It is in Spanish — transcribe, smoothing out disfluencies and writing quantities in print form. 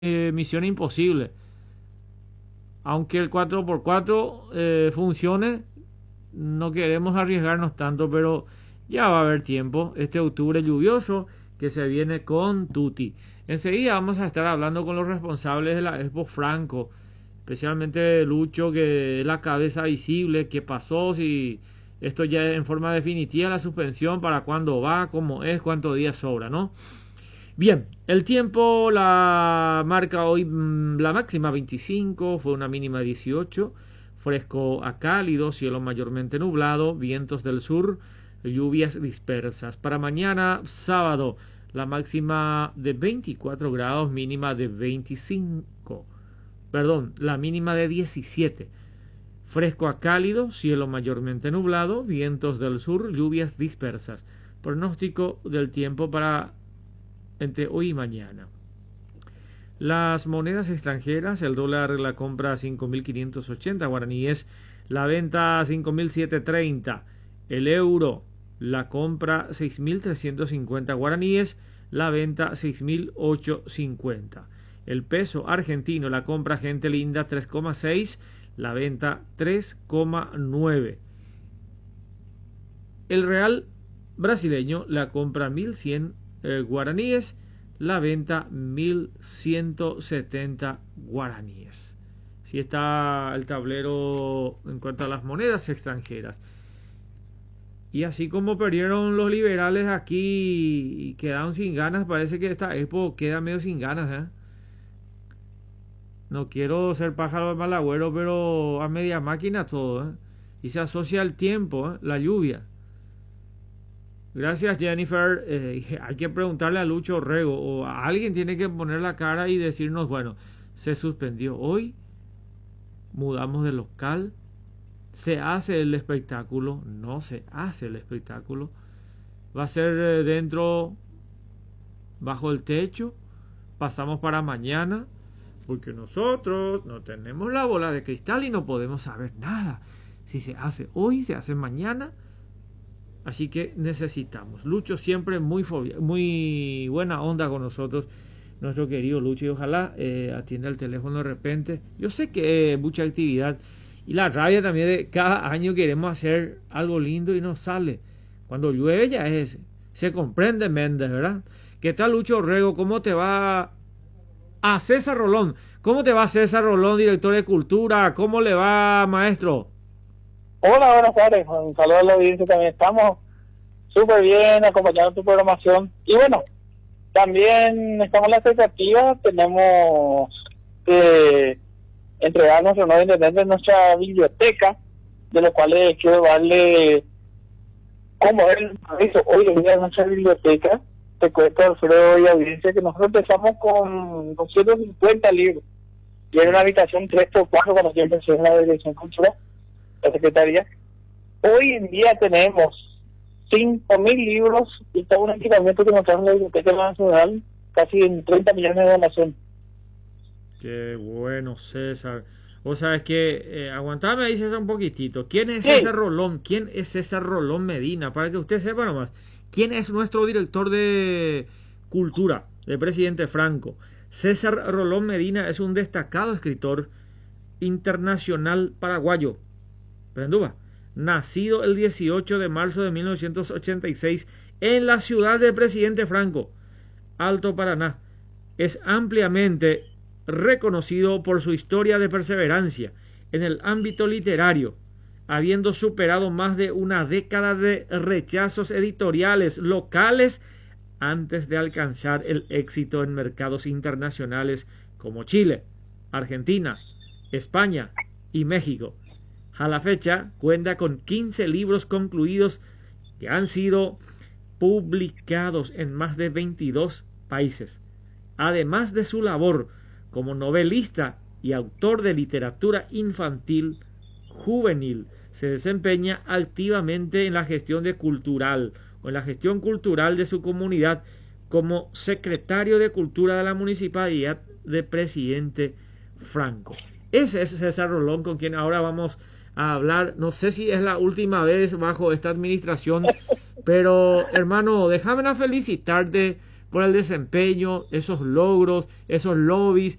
Misión Imposible. Aunque el 4x4 funcione, no queremos arriesgarnos tanto, pero ya va a haber tiempo. Este octubre lluvioso que se viene con Tutti. Enseguida vamos a estar hablando con los responsables de la Expo Franco, especialmente Lucho, que es la cabeza visible, qué pasó, si esto ya es en forma definitiva la suspensión, para cuándo va, cómo es, cuántos días sobra, ¿no? Bien, el tiempo la marca hoy la máxima 25, fue una mínima 18, fresco a cálido, cielo mayormente nublado, vientos del sur, lluvias dispersas. Para mañana, sábado, la máxima de 24 grados, mínima de 25, perdón, la mínima de 17. Fresco a cálido, cielo mayormente nublado, vientos del sur, lluvias dispersas. Pronóstico del tiempo para entre hoy y mañana. Las monedas extranjeras, el dólar la compra a 5.580 guaraníes, la venta a 5.730. El euro la compra 6.350 guaraníes, la venta 6.850. El peso argentino la compra, gente linda, 3,6, la venta 3,9. El real brasileño la compra 1.100 guaraníes, la venta 1.170 guaraníes. Así está el tablero en cuanto a las monedas extranjeras. Y así como perdieron los liberales aquí y quedaron sin ganas, parece que esta Expo queda medio sin ganas, ¿eh? No quiero ser pájaro de mal agüero, pero a media máquina todo, ¿eh? Y se asocia al tiempo, ¿eh? La lluvia. Gracias, Jennifer. Hay que preguntarle a Lucho Orrego, o a alguien tiene que poner la cara y decirnos, bueno, se suspendió hoy, mudamos de local, se hace el espectáculo, no se hace el espectáculo, va a ser dentro, bajo el techo, pasamos para mañana, porque nosotros no tenemos la bola de cristal y no podemos saber nada. Si se hace hoy, se hace mañana. Así que necesitamos. Lucho siempre muy buena onda con nosotros, nuestro querido Lucho, y ojalá atienda el teléfono de repente. Yo sé que mucha actividad y la rabia también de cada año queremos hacer algo lindo y no sale. Cuando llueve ya se comprende Méndez, ¿verdad? ¿Qué tal, Lucho Orrego? ¿Cómo te va a César Rolón? ¿Cómo te va César Rolón, director de Cultura? ¿Cómo le va, maestro? Hola, buenas tardes. Un saludo a la audiencia también. Estamos súper bien acompañando tu programación. Y bueno, también estamos en la expectativa. Tenemos que entregar a nuestro nuevo intendente nuestra biblioteca, de lo cual quiero darle, como él hizo hoy en día, nuestra biblioteca. Te cuento, Alfredo y audiencia, que nosotros empezamos con 250 libros. Y era una habitación 3x4 cuando yo empecé en la Dirección Cultural, la Secretaría. Hoy en día tenemos 5.000 libros y todo un equipamiento que nos trae la Biblioteca Nacional, casi en 30 millones de donaciones. Qué bueno, César. O sea, es que aguantame ahí, César, un poquitito. ¿Quién es César Rolón? ¿Quién es César Rolón Medina? Para que usted sepa nomás. ¿Quién es nuestro director de Cultura, de Presidente Franco? César Rolón Medina es un destacado escritor internacional paraguayo. Prendúa, nacido el 18 de marzo de 1986 en la ciudad de Presidente Franco, Alto Paraná. Es ampliamente reconocido por su historia de perseverancia en el ámbito literario, habiendo superado más de una década de rechazos editoriales locales antes de alcanzar el éxito en mercados internacionales como Chile, Argentina, España y México. A la fecha cuenta con 15 libros concluidos que han sido publicados en más de 22 países. Además de su labor como novelista y autor de literatura infantil, juvenil, se desempeña activamente en la gestión cultural de su comunidad como secretario de Cultura de la Municipalidad de Presidente Franco. Ese es César Rolón, con quien ahora vamos a hablar. No sé si es la última vez bajo esta administración, pero hermano, déjame felicitarte por el desempeño, esos logros, esos lobbies